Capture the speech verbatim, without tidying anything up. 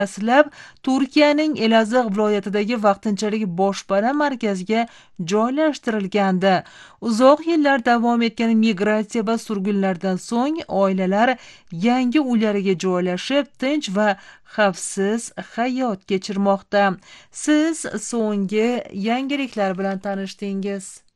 Dastlab Turkiyaning Elazig viloyatidagi vaqtinchalik boshpana markaziga joylashtirilgandi. Uzoq yillar davom etgan migratsiya va surgunlardan so'ng oilalar yangi uylariga joylashib, tinch va xavfsiz hayot kechirmoqda. Siz so'nggi yangiliklar bilan tanishdingiz.